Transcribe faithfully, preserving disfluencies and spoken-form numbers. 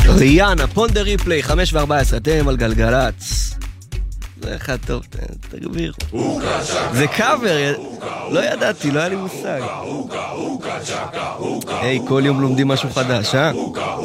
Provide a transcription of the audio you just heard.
ריאנה, פונדר ריפלי, חמש וארבע עשרה, אתם על גלגלץ. זה אחד טוב, תגביר. זה קאבר, לא ידעתי, לא היה לי מושג. היי, כל יום לומדים משהו חדש, אה?